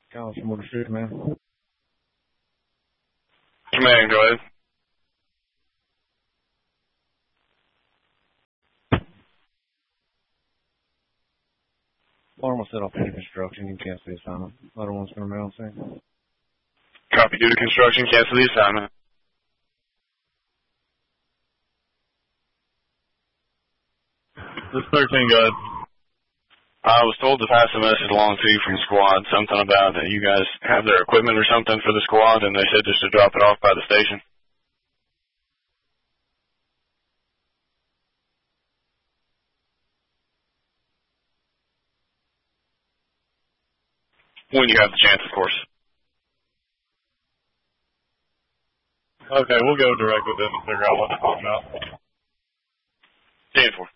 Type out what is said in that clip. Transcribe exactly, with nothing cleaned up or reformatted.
Calling from Motor City, man. Command, go ahead. Alarm will set off any construction. You can cancel the assignment. Letter one's going to mail soon. Copy due to construction. Cancel the assignment. This thirteen, go ahead. I was told to pass a message along to you from squad, something about that you guys have their equipment or something for the squad, and they said just to drop it off by the station. When you have the chance, of course. Okay, we'll go direct with this and figure out what to talk about. ten four.